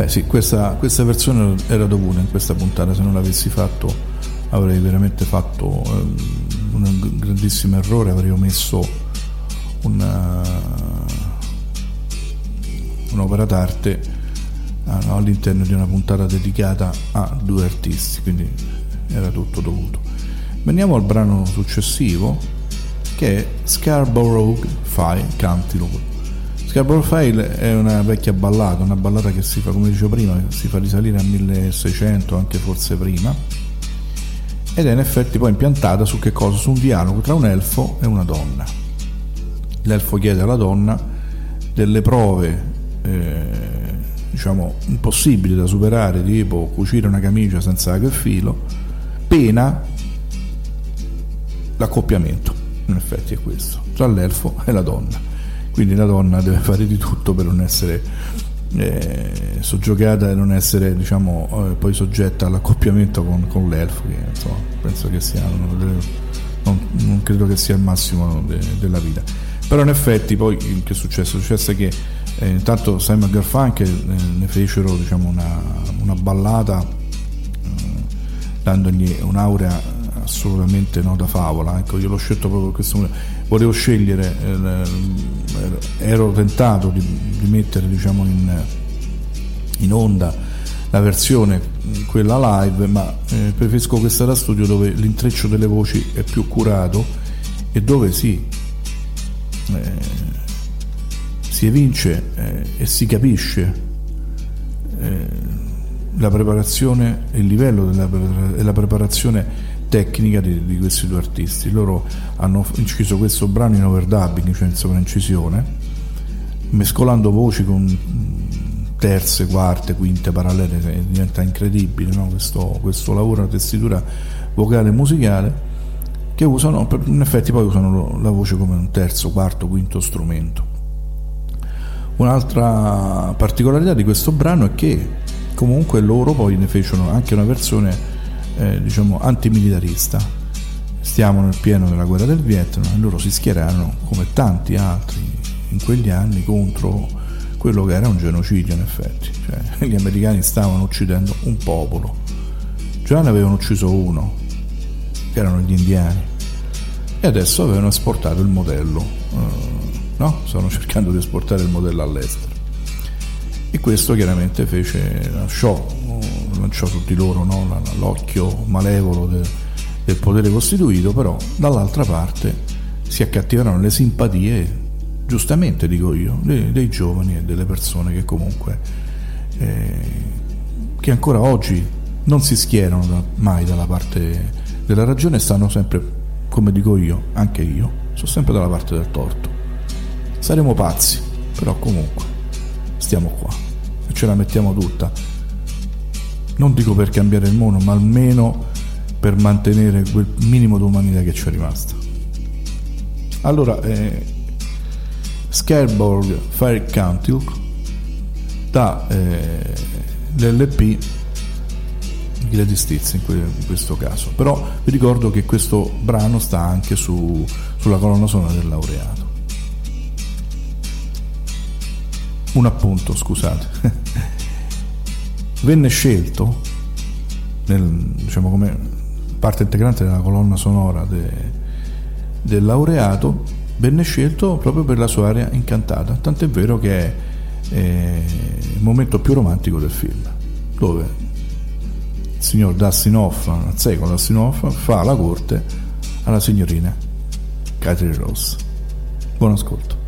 Beh sì, questa versione era dovuta in questa puntata, se non l'avessi fatto avrei veramente fatto un grandissimo errore, avrei omesso un'opera d'arte all'interno di una puntata dedicata a due artisti, quindi era tutto dovuto. Veniamo al brano successivo, che è Scarborough Fair Cantilupe. Scarborough Fair è una vecchia ballata, una ballata che si fa, come dicevo prima, si fa risalire a 1600, anche forse prima, ed è in effetti poi impiantata su che cosa? Su un dialogo tra un elfo e una donna. L'elfo chiede alla donna delle prove diciamo impossibili da superare, tipo cucire una camicia senza ago e filo, pena l'accoppiamento. In effetti è questo, tra l'elfo e la donna. Quindi la donna deve fare di tutto per non essere soggiogata e non essere, diciamo, poi soggetta all'accoppiamento con l'elfo, che insomma penso che sia non credo che sia il massimo della vita. Però in effetti poi che è successo? Successe che intanto Simon e Garfunkel ne fecero, diciamo, una ballata dandogli un'aurea assolutamente da favola. Ecco, io l'ho scelto proprio per questo motivo. Volevo scegliere, ero tentato di mettere, diciamo, in onda la versione quella live, ma preferisco questa da studio, dove l'intreccio delle voci è più curato e dove si evince e si capisce la preparazione, il livello della preparazione tecnica di questi due artisti. Loro hanno inciso questo brano in overdubbing, cioè in sovraincisione, mescolando voci con terze, quarte, quinte parallele. Diventa incredibile, no? questo lavoro, la tessitura vocale e musicale, che usano, in effetti poi usano la voce come un terzo, quarto, quinto strumento. Un'altra particolarità di questo brano è che comunque loro poi ne fecero anche una versione diciamo antimilitarista. Stiamo nel pieno della guerra del Vietnam e loro si schierarono, come tanti altri in quegli anni, contro quello che era un genocidio. In effetti, cioè, gli americani stavano uccidendo un popolo, già ne avevano ucciso uno, che erano gli indiani, e adesso avevano esportato il modello, no? Stavano cercando di esportare il modello all'estero, e questo chiaramente lanciò su di loro, no? L'occhio malevolo del potere costituito. Però dall'altra parte si accattivarono le simpatie, giustamente dico io, dei giovani e delle persone che comunque che ancora oggi non si schierano mai dalla parte della ragione, stanno sempre, come dico io, anche io, sono sempre dalla parte del torto. Saremo pazzi, però comunque stiamo qua e ce la mettiamo tutta, non dico per cambiare il mondo, ma almeno per mantenere quel minimo di umanità che ci è rimasta. Allora, Scarborough Fair Cantilupe da l'LP Greatest Hits in questo caso. Però vi ricordo che questo brano sta anche sulla colonna sonora del Laureato. Un appunto, scusate. Venne scelto diciamo come parte integrante della colonna sonora del Laureato, venne scelto proprio per la sua aria incantata, tant'è vero che è il momento più romantico del film, dove il signor Dustin Hoffman, secolo Dustin Hoffman, fa la corte alla signorina Catherine Ross. Buon ascolto.